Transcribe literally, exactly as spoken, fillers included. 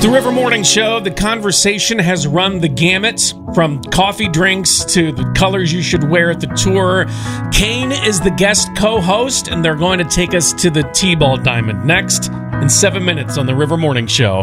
The River Morning Show, the conversation has run the gamut from coffee drinks to the colors you should wear at the tour. Kane is the guest co-host, and they're going to take us to the T-ball diamond next in seven minutes on the River Morning Show.